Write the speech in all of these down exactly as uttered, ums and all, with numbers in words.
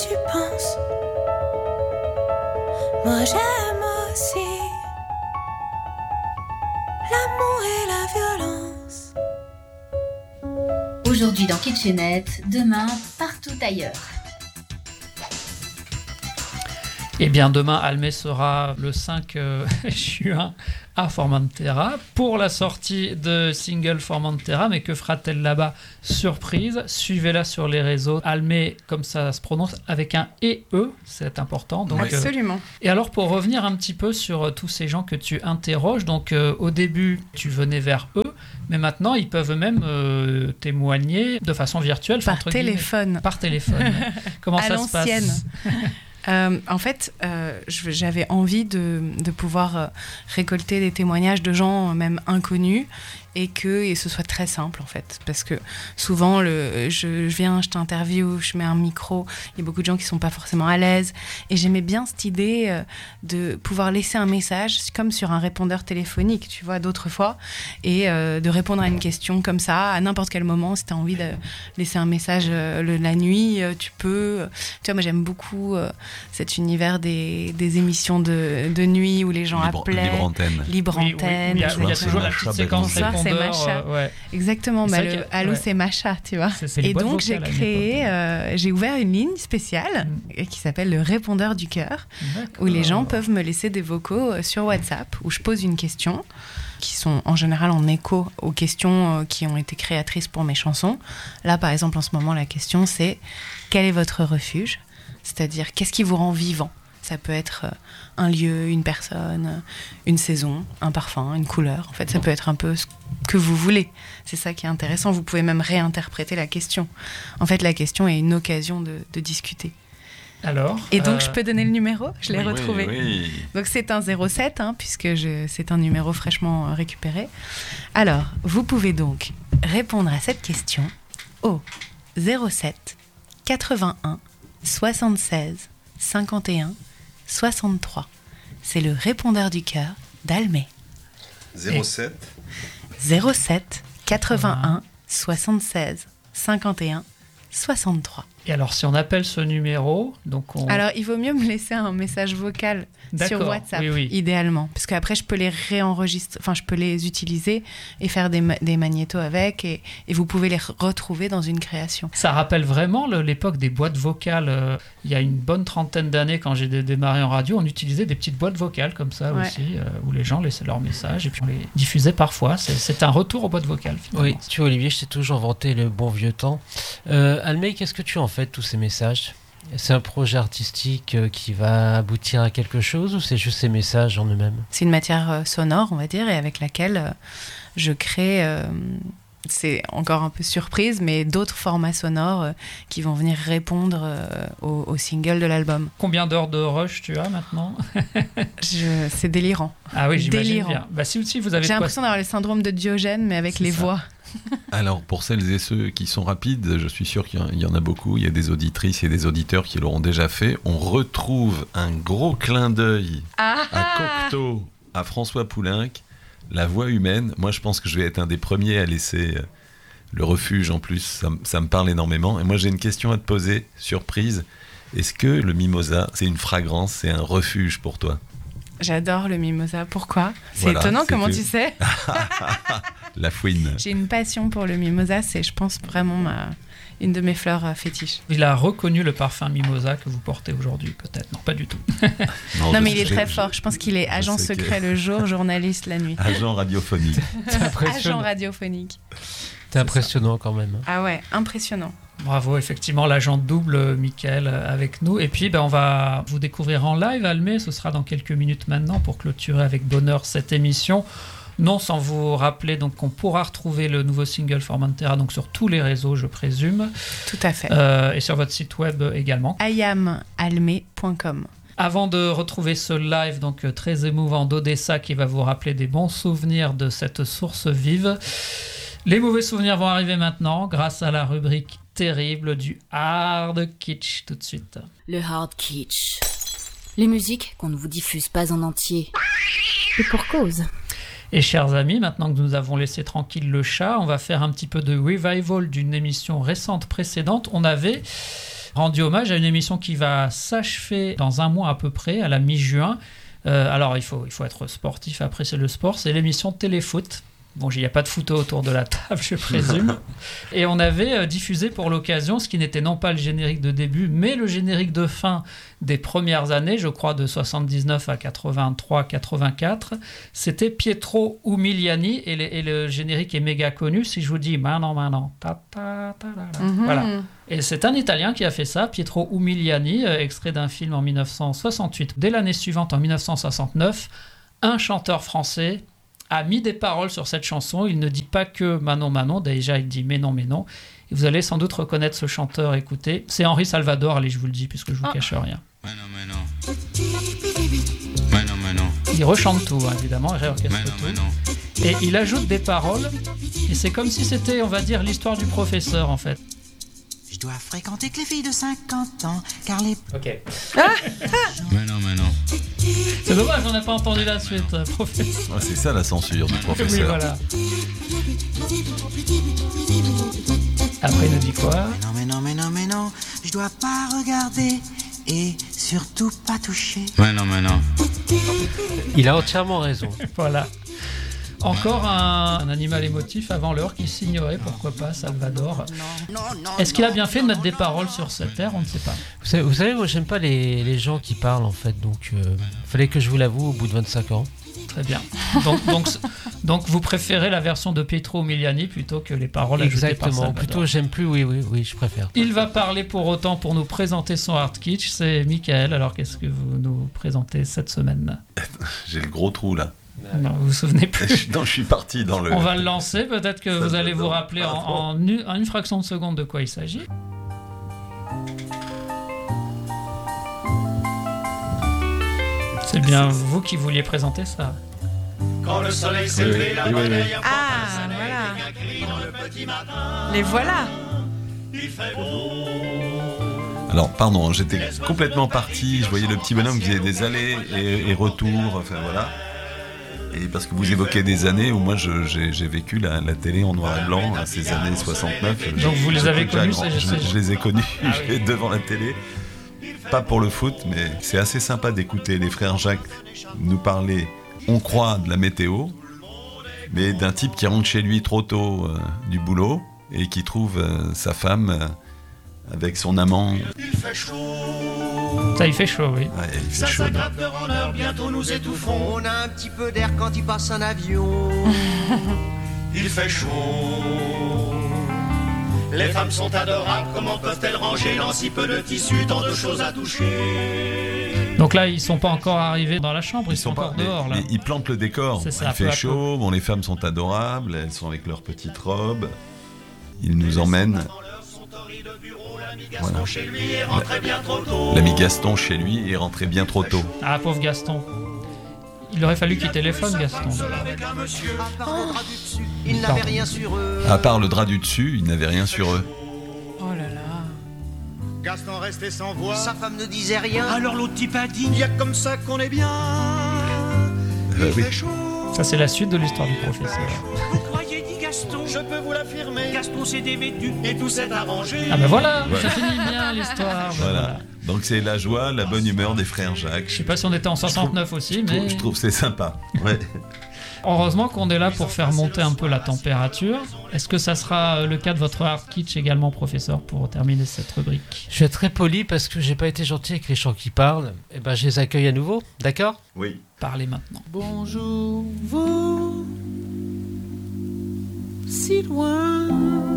tu penses. Moi j'aime aussi l'amour et la violence. Aujourd'hui dans Kitchenette, demain partout ailleurs. Eh bien, demain, Almé sera le cinq juin à Formentera pour la sortie de single Formentera. Mais que fera-t-elle là-bas? Surprise. Suivez-la sur les réseaux. Almé, comme ça se prononce, avec un E E, c'est important. Donc, absolument. Euh, et alors, pour revenir un petit peu sur euh, tous ces gens que tu interroges, donc euh, au début, tu venais vers eux, mais maintenant, ils peuvent même euh, témoigner de façon virtuelle. Par téléphone. Guillemets. Par téléphone. Comment à ça l'ancienne. se passe? Euh, en fait, euh, j'avais envie de, de pouvoir euh, récolter des témoignages de gens euh, même inconnus et que et ce soit très simple en fait, parce que souvent le, je, je viens, je t'interviewe, je mets un micro, il y a beaucoup de gens qui sont pas forcément à l'aise et j'aimais bien cette idée euh, de pouvoir laisser un message comme sur un répondeur téléphonique, tu vois, d'autres fois, et euh, de répondre à une question comme ça à n'importe quel moment. Si tu as envie de laisser un message euh, le, la nuit, euh, tu peux. Tu vois, moi j'aime beaucoup euh, cet univers des, des émissions de, de nuit où les gens libre, appelaient. Libre antenne. Libre oui, antenne. Oui, oui, il y a toujours la petite séquence répondeur. C'est Macha. Euh, ouais. Exactement. Bah, le, allô, ouais. c'est Macha, tu vois. C'est, c'est et donc j'ai créé, euh, j'ai ouvert une ligne spéciale mm. qui s'appelle le répondeur du cœur, où les gens peuvent me laisser des vocaux sur WhatsApp où je pose une question, qui sont en général en écho aux questions qui ont été créatrices pour mes chansons. Là, par exemple, en ce moment, la question c'est quel est votre refuge ? C'est-à-dire qu'est-ce qui vous rend vivant ? Ça peut être un lieu, une personne, une saison, un parfum, une couleur. En fait, ça peut être un peu ce que vous voulez. C'est ça qui est intéressant. Vous pouvez même réinterpréter la question. En fait, la question est une occasion de, de discuter. Alors, et donc, euh... je peux donner le numéro ? Je l'ai oui, retrouvé. Oui, oui. Donc, c'est un zéro sept, hein, puisque je, c'est un numéro fraîchement récupéré. Alors, vous pouvez donc répondre à cette question au zéro sept quatre-vingt-un soixante-seize cinquante et un soixante-trois. C'est le répondeur du cœur d'Almé. zéro sept zéro sept quatre-vingt-un soixante-seize cinquante et un soixante-trois. Et alors, si on appelle ce numéro, donc on... Alors, il vaut mieux me laisser un message vocal D'accord, sur WhatsApp, oui, oui. idéalement. Parce qu'après, je peux les réenregistrer, enfin, je peux les utiliser et faire des, ma- des magnétos avec, et, et vous pouvez les re- retrouver dans une création. Ça rappelle vraiment le, l'époque des boîtes vocales. Euh, il y a une bonne trentaine d'années, quand j'ai dé- démarré en radio, on utilisait des petites boîtes vocales comme ça Ouais. aussi, euh, où les gens laissaient leurs messages et puis on les diffusait parfois. C'est, c'est un retour aux boîtes vocales, finalement. Oui, tu vois, Olivier, je t'ai toujours vanté le bon vieux temps. Euh, Almé, qu'est-ce que tu en fais de tous ces messages ? C'est un projet artistique qui va aboutir à quelque chose ou c'est juste ces messages en eux-mêmes ? C'est une matière euh, sonore, on va dire, et avec laquelle euh, je crée, euh, c'est encore un peu surprise, mais d'autres formats sonores euh, qui vont venir répondre euh, au, au single de l'album. Combien d'heures de rush tu as maintenant ? Je, c'est délirant. Ah oui, j'imagine Délirant. bien. Bah, si, si vous avez J'ai de quoi... l'impression d'avoir le syndrome de Diogène, mais avec C'est les ça. voix. Alors, pour celles et ceux qui sont rapides, je suis sûr qu'il y en a beaucoup. Il y a des auditrices et des auditeurs qui l'auront déjà fait. On retrouve un gros clin d'œil Ah à Cocteau, à François Poulenc, la voix humaine. Moi, je pense que je vais être un des premiers à laisser le refuge en plus. Ça, ça me parle énormément. Et moi, j'ai une question à te poser, surprise. Est-ce que le mimosa, c'est une fragrance, c'est un refuge pour toi ? J'adore le mimosa. Pourquoi ? C'est Voilà, étonnant, c'est comment que- tu sais ? La fouine. J'ai une passion pour le mimosa, c'est, je pense, vraiment ma... une de mes fleurs euh, fétiches. Il a reconnu le parfum Mimosa que vous portez aujourd'hui, peut-être. Non, pas du tout. Non, je mais il est sais- très je- fort. Je pense qu'il est agent sais que- secret le jour, journaliste la nuit. Agent radiophonique. C'est Agent impressionnant. radiophonique. C'est impressionnant quand même. Ah ouais, impressionnant. Bravo, effectivement, l'agent double, Mickaël, avec nous. Et puis, ben, on va vous découvrir en live, Almé. Ce sera dans quelques minutes maintenant pour clôturer avec bonheur cette émission. Non, sans vous rappeler donc, qu'on pourra retrouver le nouveau single Formentera donc, sur tous les réseaux, je présume. Tout à fait. Euh, et sur votre site web également. i am almé point com. Avant de retrouver ce live donc, très émouvant d'Odessa qui va vous rappeler des bons souvenirs de cette source vive, les mauvais souvenirs vont arriver maintenant grâce à la rubrique terrible du hard kitsch tout de suite. Le hard kitsch. Les musiques qu'on ne vous diffuse pas en entier. Et pour cause. Et chers amis, maintenant que nous avons laissé tranquille le chat, on va faire un petit peu de revival d'une émission récente précédente. On avait rendu hommage à une émission qui va s'achever dans un mois à peu près, à la mi-juin. Euh, alors, il faut, il faut être sportif, apprécier le sport. C'est l'émission Téléfoot. Bon, il n'y a pas de photo autour de la table, je présume. Et on avait euh, diffusé pour l'occasion ce qui n'était non pas le générique de début, mais le générique de fin des premières années, je crois de soixante-dix-neuf à quatre-vingt-trois quatre-vingt-quatre. C'était Pietro Umiliani et, les, et le générique est méga connu. Si je vous dis maintenant, maintenant, ta, ta, ta, ta, ta, Mhm. voilà. Et c'est un Italien qui a fait ça, Pietro Umiliani, euh, extrait d'un film en dix-neuf cent soixante-huit. Dès l'année suivante, en dix-neuf cent soixante-neuf, un chanteur français a mis des paroles sur cette chanson. Il ne dit pas que Manon Manon, déjà il dit mais non, mais non. Et vous allez sans doute reconnaître ce chanteur, écoutez. C'est Henri Salvador, allez, je vous le dis, puisque je vous Ah. cache rien. Manon, Manon. Manon, Manon. Il rechante tout, hein, évidemment, il réorchestre Manon, tout. Manon. Et il ajoute des paroles. Et c'est comme si c'était, on va dire, l'histoire du professeur, en fait. Je dois fréquenter que les filles de cinquante ans, car les... Ok. Manon, Manon. C'est dommage, on n'a pas entendu la suite, euh, professeur. Ah, c'est ça la censure du Oui, professeur. voilà. Après, il nous dit quoi? Non, mais non, mais non, mais non, je dois pas regarder et surtout pas toucher. Manon, Manon. Il a entièrement raison. Voilà. Encore un, un animal émotif avant l'heure qui signerait, pourquoi pas, Salvador. Non, non, Est-ce qu'il a bien fait de mettre des paroles sur cette terre? On ne sait pas. Vous savez, vous savez, moi j'aime pas les, les gens qui parlent en fait, donc euh, fallait que je vous l'avoue au bout de vingt-cinq ans. Très bien. Donc, donc, donc vous préférez la version de Pietro Umiliani plutôt que les paroles ajoutées par Exactement, Salvador. plutôt j'aime plus, oui, oui, oui, je préfère. Il va parler pour autant pour nous présenter son Hard Kitsch, c'est Michael. Alors qu'est-ce que vous nous présentez cette semaine? J'ai le gros trou là. Non, vous vous souvenez plus. Non, je suis parti dans le. On va le lancer, peut-être que vous allez vous rappeler en, en une, en une fraction de seconde de quoi il s'agit. C'est bien vous qui vouliez présenter ça. Quand le soleil s'est levé, la oui, oui, oui. bataille Ah, voilà. Les voilà. Alors, pardon, j'étais complètement parti. Je voyais le petit bonhomme qui faisait des allers et, et retours. Enfin, voilà. Et parce que vous évoquez des années où moi je- j'ai j'ai vécu la, la télé en noir et blanc à ces années soixante-neuf. Donc vous les Je- avez je- connus, je- ça, je je, sais. je les ai connus Ah oui. devant la télé. Pas pour le foot, mais c'est assez sympa d'écouter les frères Jacques nous parler, on croit, de la météo, mais d'un type qui rentre chez lui trop tôt euh, du boulot et qui trouve euh, sa femme euh, avec son amant. Il fait chaud. Ça, il fait chaud, oui. Ouais, il fait Ça chaud. s'aggrave d'heure en heure, bientôt nous étouffons. On a un petit peu d'air quand il passe un avion. Il fait chaud. Les femmes sont adorables, comment peuvent-elles ranger dans si peu de tissu, tant de choses à toucher? Donc là, ils sont pas encore arrivés dans la chambre, ils, sont, pas- encore mais- dehors là. mais ils plantent le décor. C'est ça, il peu fait à peu. chaud, bon, les femmes sont adorables, elles sont avec leurs petites robes. Ils nous emmènent. Voilà. Chez lui est rentré bien trop tôt. L'ami Gaston chez lui est rentré bien trop tôt. Ah, pauvre Gaston. Il aurait fallu qu'il téléphone, Gaston. Avec un monsieur. À part le drap du dessus, ils Pardon. n'avaient rien sur eux. À part le drap du dessus, ils n'avaient rien sur eux. Oh là là. Gaston restait sans voix. Sa femme ne disait rien. Alors l'autre type a dit, y a comme ça qu'on est bien. Il Euh, oui. fait chaud. Ça, c'est la suite de l'histoire du professeur. Vous croyez, dit Gaston? Je peux vous l'affirmer. Gaston s'est dévêtu et tout s'est arrangé. Ah ben voilà, Voilà. ça finit bien l'histoire. ben Voilà. voilà. Donc c'est la joie, la bonne humeur des frères Jacques. Je sais pas si on était en soixante-neuf aussi, Je mais trouve, je trouve que c'est sympa. Ouais. heureusement qu'on est là pour faire monter un peu la température. Est-ce que ça sera le cas de votre Hard Kitsch également, professeur, pour terminer cette rubrique? Je vais être très poli parce que j'ai pas été gentil avec les gens qui parlent. Et ben je les accueille à nouveau, d'accord? Oui. Parlez maintenant. Bonjour, vous, si loin.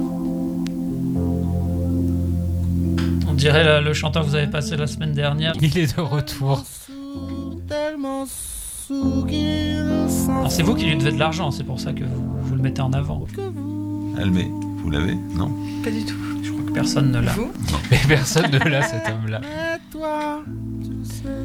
On dirait le, le chanteur que vous avez passé la semaine dernière. Il est de retour. Tellement sous qu'il Alors c'est vous qui lui devez de l'argent, c'est pour ça que vous, vous le mettez en avant. Almé, vous l'avez? Non? Pas du tout. Je crois que personne ne l'a. Vous Mais personne ne l'a, cet homme-là. Mais toi, tu le sais.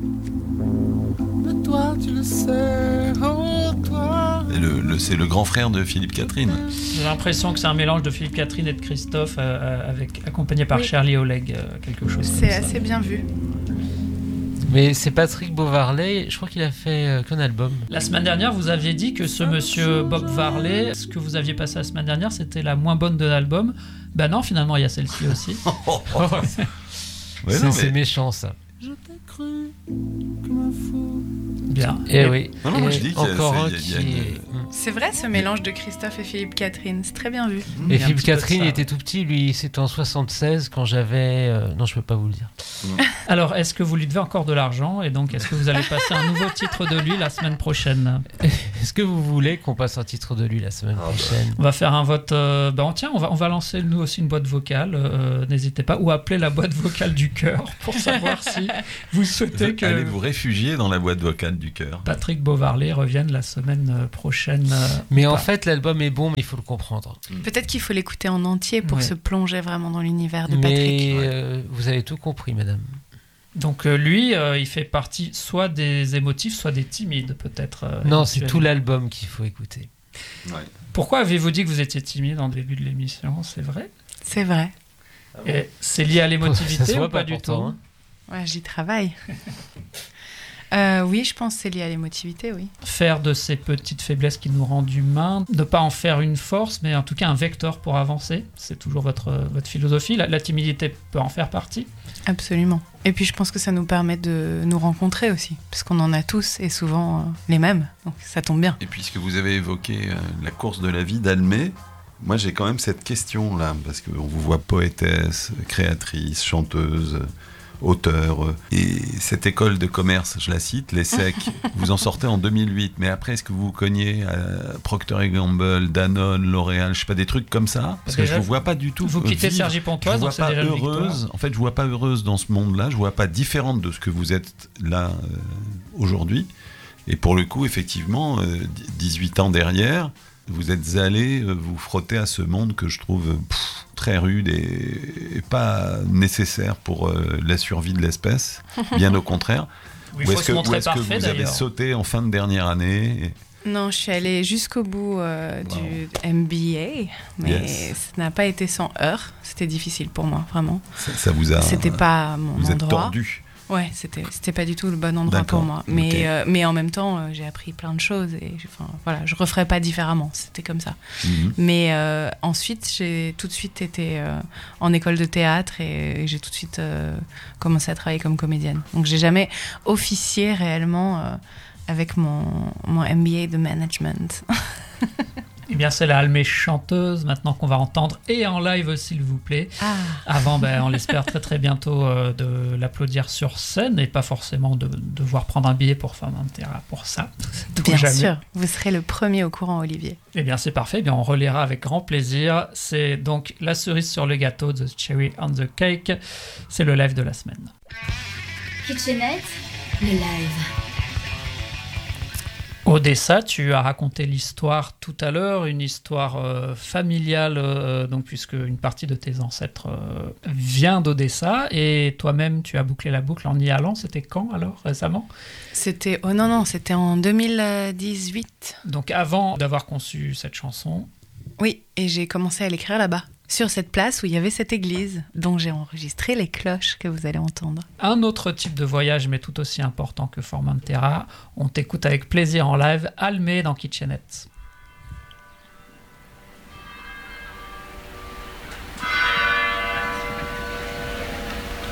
Mais toi, tu le sais. Oh, toi. Et le, le- c'est le grand frère de Philippe Catherine. J'ai l'impression que c'est un mélange de Philippe Catherine et de Christophe, euh, euh, avec, accompagné par Oui. Shirley Oleg, euh, quelque chose comme C'est ça. assez bien vu. Mais c'est Patrick Beauvarley, je crois qu'il a fait euh, qu'un album. La semaine dernière, vous aviez dit que ce monsieur Bob Varley, ce que vous aviez passé la semaine dernière, c'était la moins bonne de l'album. Ben non, finalement, il y a celle-ci aussi. Ouais, c'est non, c'est mais- méchant ça. Je t'ai cru comme un fou. Bien. Eh oui. Non, non, moi, Et je dis qu'il y a- encore un c'est- il y a- qui il y a une- est- C'est vrai ce mélange de Christophe et Philippe Catherine, c'est très bien vu. Et Il y a un Philippe petit peu de Catherine, ça, il ouais. était tout petit, lui, c'était en soixante-seize quand j'avais. euh, Non, je peux pas vous le dire. Alors, est-ce que vous lui devez encore de l'argent et donc est-ce que vous allez passer un nouveau titre de lui la semaine prochaine? Est-ce que vous voulez qu'on passe un titre de lui la semaine prochaine? On va faire un vote. Euh, ben, tiens, on va, on va lancer nous aussi une boîte vocale. euh, N'hésitez pas. Ou appeler la boîte vocale du cœur pour savoir si vous souhaitez que Allez vous réfugier dans la boîte vocale du cœur. Patrick Beauvarley revienne la semaine euh, prochaine. euh, Mais ou en pas. fait, l'album est bon, mais il faut le comprendre. Peut-être qu'il faut l'écouter en entier pour Ouais. se plonger vraiment dans l'univers de Patrick. Mais euh, vous avez tout compris, madame. Donc euh, lui, euh, il fait partie soit des émotifs, soit des timides, peut-être. euh, Non, c'est tout éventuellement. l'album qu'il faut écouter. Pourquoi avez-vous dit que vous étiez timide en début de l'émission? C'est vrai? C'est vrai. Et c'est lié à Ça l'émotivité se voit ou pas, pas du pourtant, tout? hein. Ouais, j'y travaille. Euh, oui, je pense que c'est lié à l'émotivité, oui. Faire de ces petites faiblesses qui nous rendent humains, ne pas en faire une force, mais en tout cas un vecteur pour avancer. C'est toujours votre, votre philosophie. La, la timidité peut en faire partie. Absolument. Et puis je pense que ça nous permet de nous rencontrer aussi, parce qu'on en a tous et souvent euh, les mêmes, donc ça tombe bien. Et puisque vous avez évoqué euh, la course de la vie d'Almé, moi j'ai quand même cette question là, parce qu'on vous voit poétesse, créatrice, chanteuse, euh, auteur, euh, et cette école de commerce, je la cite, l'ESSEC, vous en sortez en deux mille huit, mais après est-ce que vous vous cognez à Procter et Gamble, Danone, L'Oréal, je sais pas, des trucs comme ça? Parce que Déjà, je vous vois pas du tout vous euh, quittez vivre. Sergi Je Pontoise, vous vois donc c'est pas déjà une heureuse. victoire. En fait, je vois pas heureuse dans ce monde-là. Je vois pas différente de ce que vous êtes là euh, aujourd'hui. Et pour le coup, effectivement, euh, dix-huit ans derrière, vous êtes allé euh, vous frotter à ce monde que je trouve euh, pff, très rude et, et pas nécessaire pour euh, la survie de l'espèce. Bien au contraire. Oui, il Ou faut est-ce se que, montrer ou est-ce que parfait vous avez d'ailleurs. sauté en fin de dernière année et- Non, je suis allée jusqu'au bout euh, Wow. du M B A, mais Yes. ça n'a pas été sans heurts. C'était difficile pour moi, vraiment. ça, ça vous a... C'était pas mon Vous êtes endroit. tordu. Ouais, c'était c'était pas du tout le bon endroit D'accord, pour moi. Mais ok. euh, mais en même temps, euh, j'ai appris plein de choses et j'ai- enfin voilà, je referais pas différemment. C'était comme ça. Mhm. Mais euh, ensuite, j'ai tout de suite été euh, en école de théâtre et, et j'ai tout de suite euh, commencé à travailler comme comédienne. Donc j'ai jamais officié réellement euh, avec mon mon M B A de management. Eh bien, c'est la Almé chanteuse, maintenant qu'on va entendre, et en live, s'il vous plaît. Ah. Avant, ben, on l'espère très très bientôt euh, de l'applaudir sur scène, et pas forcément de devoir prendre un billet pour Formentera pour ça. Sait-on Bien jamais. sûr, vous serez le premier au courant, Olivier. Eh bien, c'est parfait. Eh bien, on relaiera avec grand plaisir. C'est donc la cerise sur le gâteau, The Cherry on the Cake. C'est le live de la semaine. Kitchenette, le live. Odessa, tu as raconté l'histoire tout à l'heure, une histoire euh, familiale, euh, donc puisque une partie de tes ancêtres euh, vient d'Odessa, et toi-même tu as bouclé la boucle en y allant. C'était quand alors, récemment? C'était oh non non, c'était en deux mille dix-huit. Donc avant d'avoir conçu cette chanson. Oui, et j'ai commencé à l'écrire là-bas, sur cette place où il y avait cette église, dont j'ai enregistré les cloches que vous allez entendre. Un autre type de voyage, mais tout aussi important que Formentera. On t'écoute avec plaisir en live, Almé dans Kitchenette.